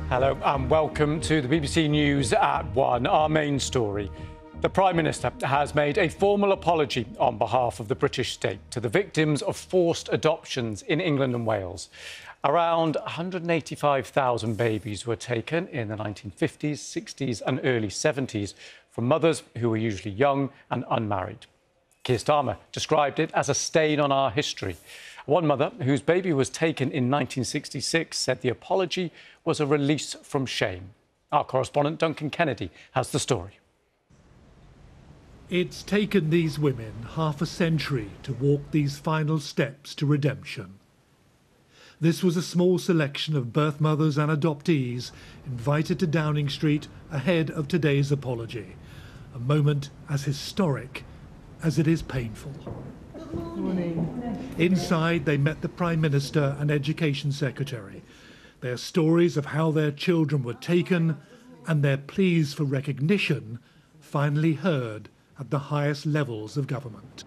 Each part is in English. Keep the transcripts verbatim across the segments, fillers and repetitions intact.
Hello and welcome to the B B C News at one. Our main story. The Prime Minister has made a formal apology on behalf of the British state to the victims of forced adoptions in England and Wales. Around one hundred eighty-five thousand babies were taken in the nineteen fifties, sixties and early seventies from mothers who were usually young and unmarried. Keir Starmer described it as a stain on our history. One mother, whose baby was taken in nineteen sixty-six, said the apology was a release from shame. Our correspondent Duncan Kennedy has the story. It's taken these women half a century to walk these final steps to redemption. This was a small selection of birth mothers and adoptees invited to Downing Street ahead of today's apology, a moment as historic as it is painful. Good morning. Inside, they met the Prime Minister and Education Secretary. Their stories of how their children were taken and their pleas for recognition finally heard at the highest levels of government.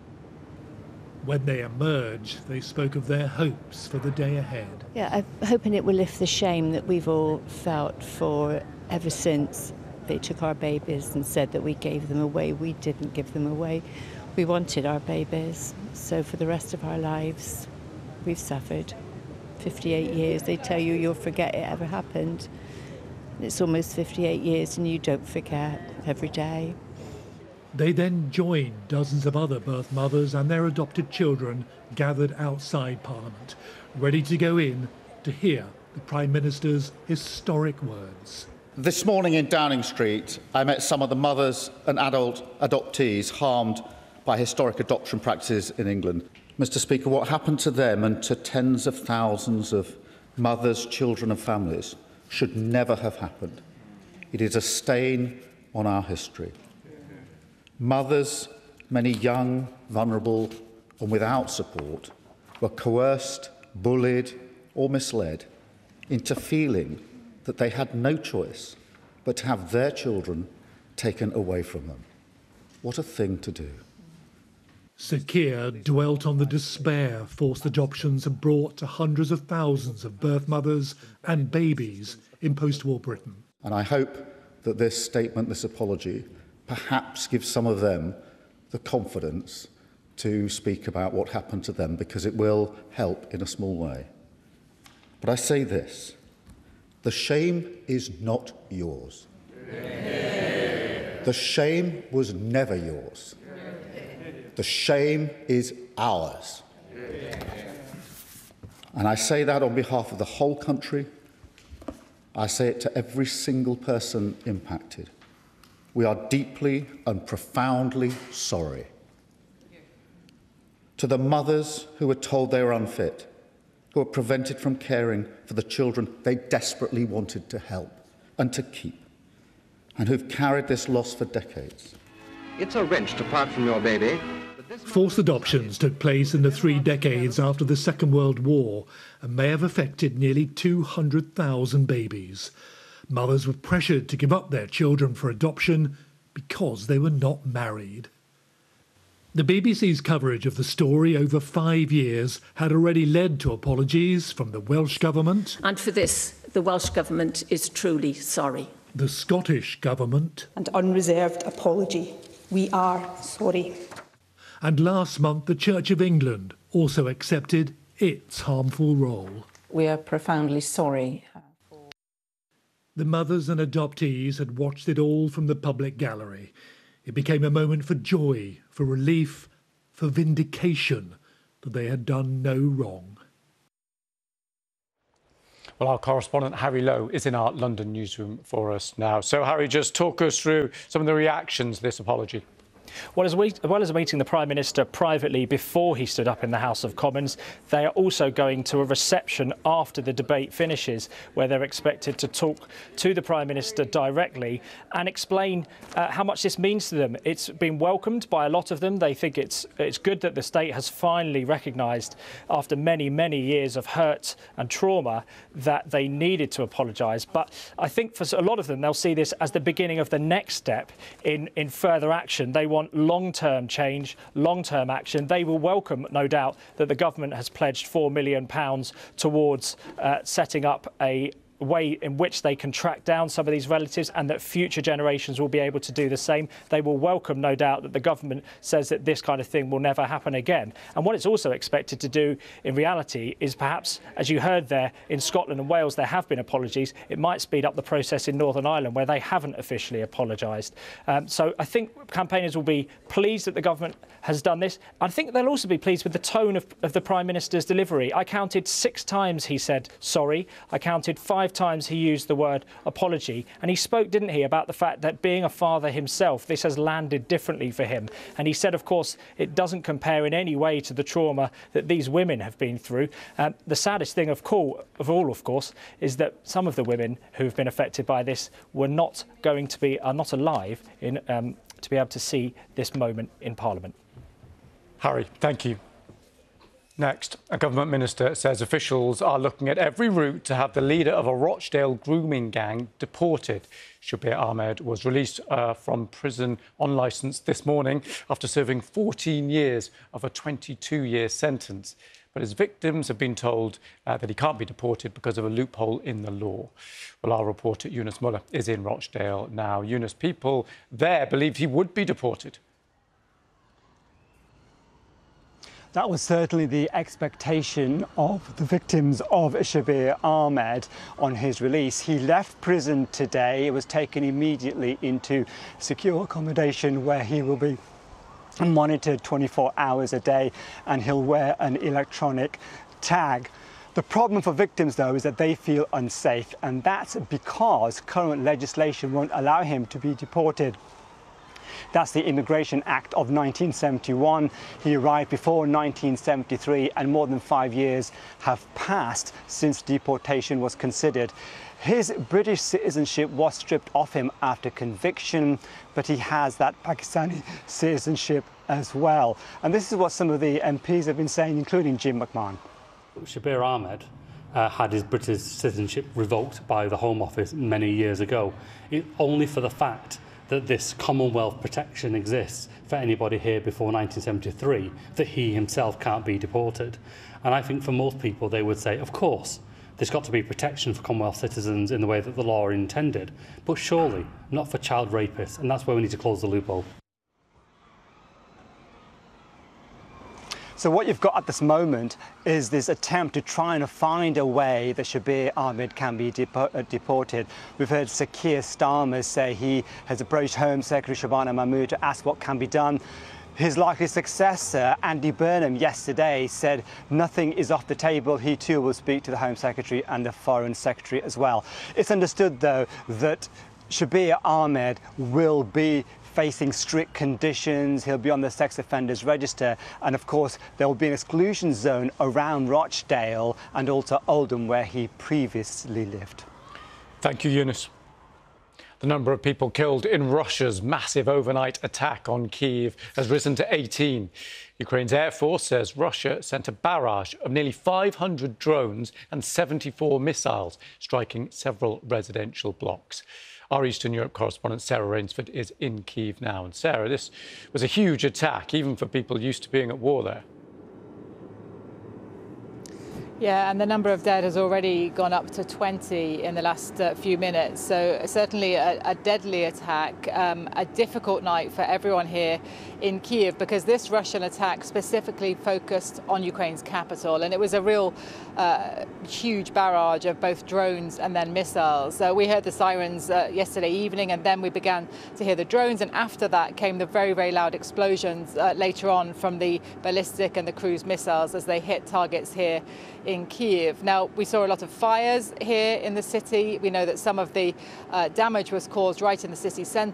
When they emerged, they spoke of their hopes for the day ahead. Yeah, I'm hoping it will lift the shame that we've all felt for ever since they took our babies and said that we gave them away. We didn't give them away. We wanted our babies. So for the rest of our lives, we've suffered. fifty-eight years, they tell you you'll forget it ever happened. It's almost fifty-eight years and you don't forget every day. They then joined dozens of other birth mothers and their adopted children gathered outside Parliament, ready to go in to hear the Prime Minister's historic words. This morning in Downing Street, I met some of the mothers and adult adoptees harmed by historic adoption practices in England. Mister Speaker, what happened to them and to tens of thousands of mothers, children and families should never have happened. It is a stain on our history. Mothers, many young, vulnerable and without support, were coerced, bullied or misled into feeling that they had no choice but to have their children taken away from them. What a thing to do. Sir Keir dwelt on the despair forced adoptions have brought to hundreds of thousands of birth mothers and babies in post-war Britain. And I hope that this statement, this apology, perhaps gives some of them the confidence to speak about what happened to them, because it will help in a small way. But I say this, the shame is not yours. Yeah. The shame was never yours. The shame is ours. Yeah. And I say that on behalf of the whole country. I say it to every single person impacted. We are deeply and profoundly sorry. Yeah. To the mothers who were told they were unfit, who were prevented from caring for the children they desperately wanted to help and to keep, and who've carried this loss for decades. It's a wrench to part from your baby. Forced adoptions took place in the three decades after the Second World War and may have affected nearly two hundred thousand babies. Mothers were pressured to give up their children for adoption because they were not married. The B B C's coverage of the story over five years had already led to apologies from the Welsh Government. And for this, the Welsh Government is truly sorry. The Scottish Government. And unreserved apology. We are sorry. And last month, the Church of England also accepted its harmful role. We are profoundly sorry. The mothers and adoptees had watched it all from the public gallery. It became a moment for joy, for relief, for vindication that they had done no wrong. Well, our correspondent Harry Lowe is in our London newsroom for us now. So, Harry, just talk us through some of the reactions to this apology. Well, as well as meeting the Prime Minister privately before he stood up in the House of Commons, they are also going to a reception after the debate finishes, where they're expected to talk to the Prime Minister directly and explain uh, how much this means to them. It's been welcomed by a lot of them. They think it's it's good that the state has finally recognised, after many, many years of hurt and trauma, that they needed to apologise. But I think for a lot of them, they'll see this as the beginning of the next step in, in further action. They want long-term change, long-term action. They will welcome, no doubt, that the government has pledged four million pounds towards uh, setting up a way in which they can track down some of these relatives, and that future generations will be able to do the same. They will welcome, no doubt, that the government says that this kind of thing will never happen again. And what it's also expected to do in reality is perhaps, as you heard there, in Scotland and Wales there have been apologies. It might speed up the process in Northern Ireland where they haven't officially apologised. Um, so I think campaigners will be pleased that the government has done this. I think they'll also be pleased with the tone of, of the Prime Minister's delivery. I counted six times he said sorry. I counted five times he used the word apology. And he spoke, didn't he, about the fact that being a father himself, this has landed differently for him. And he said, of course, it doesn't compare in any way to the trauma that these women have been through. Um, the saddest thing of, call, of all, of course, is that some of the women who have been affected by this were not going to be, are not alive in, um, to be able to see this moment in Parliament. Harry, thank you. Next, a government minister says officials are looking at every route to have the leader of a Rochdale grooming gang deported. Shabir Ahmed was released uh, from prison on licence this morning after serving fourteen years of a twenty-two year sentence. But his victims have been told uh, that he can't be deported because of a loophole in the law. Well, our reporter Eunice Muller is in Rochdale now. Eunice, people there believed he would be deported. That was certainly the expectation of the victims of Shabir Ahmed on his release. He left prison today. It was taken immediately into secure accommodation where he will be monitored twenty-four hours a day, and he'll wear an electronic tag. The problem for victims, though, is that they feel unsafe, and that's because current legislation won't allow him to be deported. That's the Immigration Act of nineteen seventy-one. He arrived before nineteen seventy-three, and more than five years have passed since deportation was considered. His British citizenship was stripped off him after conviction, but he has that Pakistani citizenship as well. And this is what some of the M Ps have been saying, including Jim McMahon. Shabir Ahmed uh, had his British citizenship revoked by the Home Office many years ago, it, only for the fact that this Commonwealth protection exists for anybody here before nineteen seventy-three, that he himself can't be deported. And I think for most people they would say, of course, there's got to be protection for Commonwealth citizens in the way that the law intended, but surely not for child rapists, and that's where we need to close the loophole. So what you've got at this moment is this attempt to try and find a way that Shabir Ahmed can be depo uh, deported. We've heard Sir Keir Starmer say he has approached Home Secretary Shabana Mahmood to ask what can be done. His likely successor, Andy Burnham, yesterday said nothing is off the table. He too will speak to the Home Secretary and the Foreign Secretary as well. It's understood, though, that Shabir Ahmed will be facing strict conditions. He'll be on the sex offenders register, and of course there will be an exclusion zone around Rochdale and also Oldham, where he previously lived. Thank you, Eunice. The number of people killed in Russia's massive overnight attack on Kyiv has risen to eighteen. Ukraine's Air Force says Russia sent a barrage of nearly five hundred drones and seventy-four missiles, striking several residential blocks. Our Eastern Europe correspondent Sarah Rainsford is in Kyiv now. And Sarah, this was a huge attack, even for people used to being at war there. Yeah, and the number of dead has already gone up to twenty in the last uh, few minutes. So certainly a, a deadly attack, um, a difficult night for everyone here in Kyiv, because this Russian attack specifically focused on Ukraine's capital, and it was a real uh, huge barrage of both drones and then missiles. So we heard the sirens uh, yesterday evening, and then we began to hear the drones, and after that came the very, very loud explosions uh, later on from the ballistic and the cruise missiles as they hit targets here in Kyiv. Now, we saw a lot of fires here in the city. We know that some of the uh, damage was caused right in the city centre.